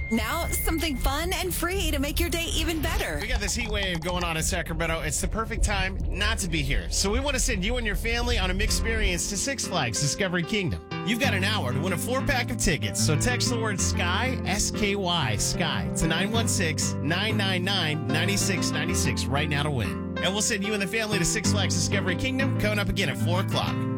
Now, something fun and free to make your day even better. We got this heat wave going on in Sacramento. It's the perfect time not to be here. So we want to send you and your family on a mixed experience to Six Flags Discovery Kingdom. You've got an hour to win a 4-pack of tickets. So text the word SKY, S-K-Y, SKY, to 916-999-9696 right now to win. And we'll send you and the family to Six Flags Discovery Kingdom coming up again at 4 o'clock.